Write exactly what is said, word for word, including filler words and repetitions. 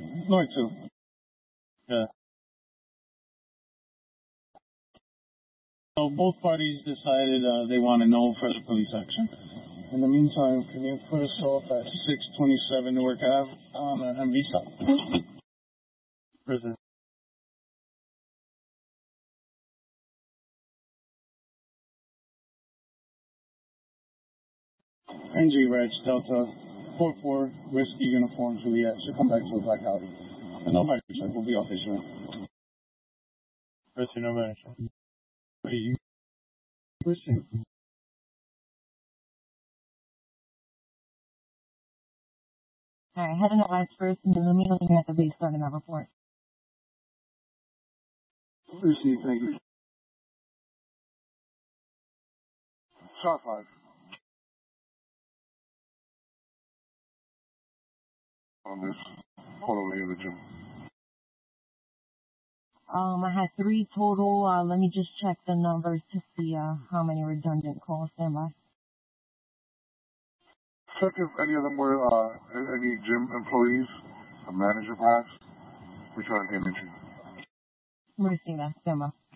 North two. Yeah. So both parties decided uh, they want to know further police action. In the meantime, can you put us off at six twenty-seven Newark Ave on uh, M V stop? Prison. N G Reg Delta four four Whiskey Uniform Juliet should come back to the Black Audi. And no back check. We'll be off this room. Person, no back check. Wait, you pushing? All right, head and eyes first, and then let me know when you're at the base starting that report. Received, thank you. Shot five. On this, hold on here, the gym. Um, I had three total. Uh, let me just check the numbers to see uh, how many redundant calls. Stand by. Check if any of them were uh, any gym employees, a manager perhaps. We're trying to get into. Receive that. Stand by.